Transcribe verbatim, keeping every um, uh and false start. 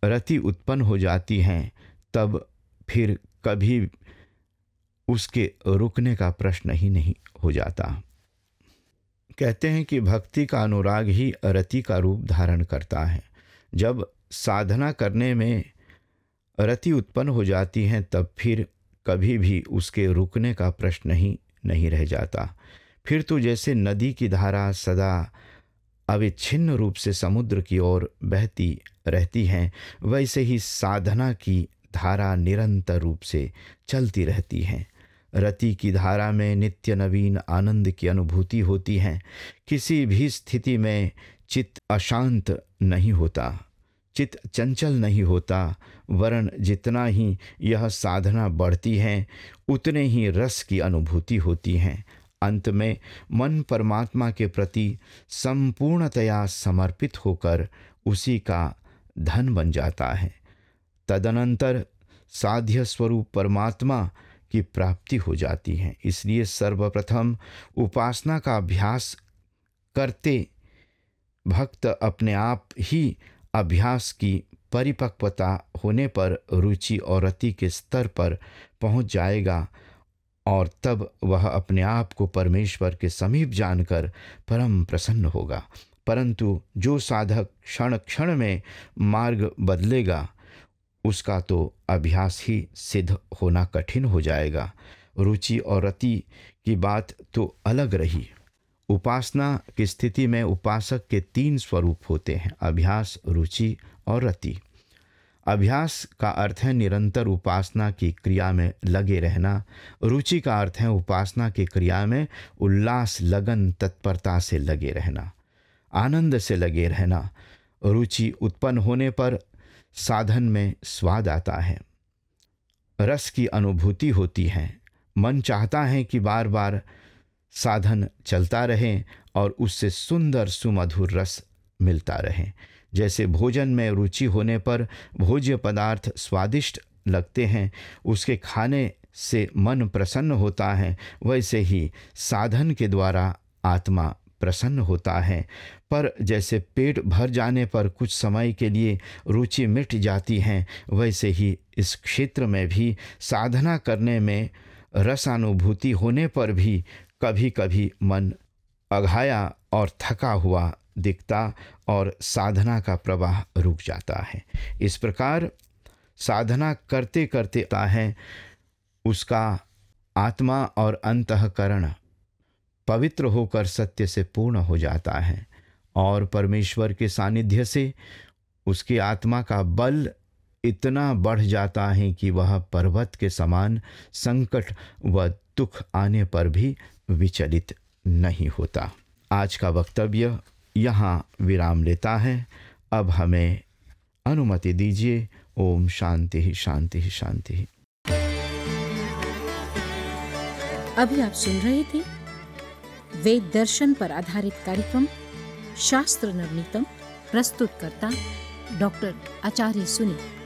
रति उत्पन्न हो जाती हैं तब फिर कभी उसके रुकने का प्रश्न ही नहीं हो जाता। कहते हैं कि भक्ति का अनुराग ही रति का रूप धारण करता है। जब साधना करने में रति उत्पन्न हो जाती हैं तब फिर कभी भी उसके रुकने का प्रश्न ही नहीं रह जाता। फिर तो जैसे नदी की धारा सदा अविच्छिन्न रूप से समुद्र की ओर बहती रहती हैं, वैसे ही साधना की धारा निरंतर रूप से चलती रहती है। रति की धारा में नित्य नवीन आनंद की अनुभूति होती है। किसी भी स्थिति में चित्त अशांत नहीं होता, चित्त चंचल नहीं होता, वरन जितना ही यह साधना बढ़ती है उतने ही रस की अनुभूति होती है। अंत में मन परमात्मा के प्रति संपूर्णतया समर्पित होकर उसी का धन बन जाता है। तदनंतर साध्य स्वरूप परमात्मा की प्राप्ति हो जाती है। इसलिए सर्वप्रथम उपासना का अभ्यास करते भक्त अपने आप ही अभ्यास की परिपक्वता होने पर रुचि और रति के स्तर पर पहुंच जाएगा और तब वह अपने आप को परमेश्वर के समीप जानकर परम प्रसन्न होगा। परंतु जो साधक क्षण क्षण में मार्ग बदलेगा उसका तो अभ्यास ही सिद्ध होना कठिन हो जाएगा। रुचि और रति की बात तो अलग रही। उपासना की स्थिति में उपासक के तीन स्वरूप होते हैं, अभ्यास, रुचि और रति। अभ्यास का अर्थ है निरंतर उपासना की क्रिया में लगे रहना। रुचि का अर्थ है उपासना की क्रिया में उल्लास, लगन, तत्परता से लगे रहना, आनंद से लगे रहना। रुचि उत्पन्न होने पर साधन में स्वाद आता है, रस की अनुभूति होती है। मन चाहता है कि बार बार साधन चलता रहे और उससे सुंदर सुमधुर रस मिलता रहे। जैसे भोजन में रुचि होने पर भोज्य पदार्थ स्वादिष्ट लगते हैं, उसके खाने से मन प्रसन्न होता है, वैसे ही साधन के द्वारा आत्मा प्रसन्न होता है। पर जैसे पेट भर जाने पर कुछ समय के लिए रुचि मिट जाती है, वैसे ही इस क्षेत्र में भी साधना करने में रसानुभूति होने पर भी कभी कभी मन अघाया और थका हुआ दिखता और साधना का प्रवाह रुक जाता है। इस प्रकार साधना करते करते है उसका आत्मा और अंतःकरण पवित्र होकर सत्य से पूर्ण हो जाता है और परमेश्वर के सानिध्य से उसकी आत्मा का बल इतना बढ़ जाता है कि वह पर्वत के समान संकट व दुख आने पर भी विचलित नहीं होता। आज का वक्तव्य यहाँ विराम लेता है। अब हमें अनुमति दीजिए। ओम शांति ही शांति ही शांति ही। अभी आप सुन रहे थे वेद दर्शन पर आधारित कार्यक्रम शास्त्र नवनीतम। प्रस्तुतकर्ता डॉक्टर आचार्य सुनील।